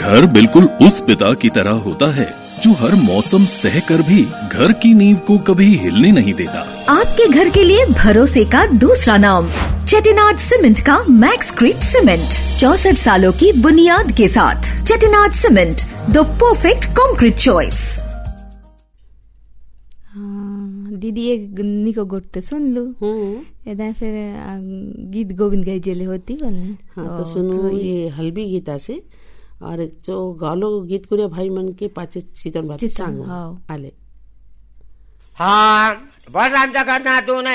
घर बिल्कुल उस पिता की तरह होता है जो हर मौसम सह कर भी घर की नींव को कभी हिलने नहीं देता। आपके घर के लिए भरोसे का दूसरा नाम चेटिनाड सीमेंट का मैक्सक्रीट सीमेंट, 64 सालों की बुनियाद के साथ। Chettinad cement, the perfect concrete choice. दीदी एक निको गोट सुन लू एदा फिर गीत गोविंद गाइजेले होती बोले। हाँ तो सुनो ये हल्बी गीता से और जो गालो गीत कुरिया भाई मन के पाचे सीजन बात सांगो आले। हाँ बड़ राम जगन्नाथ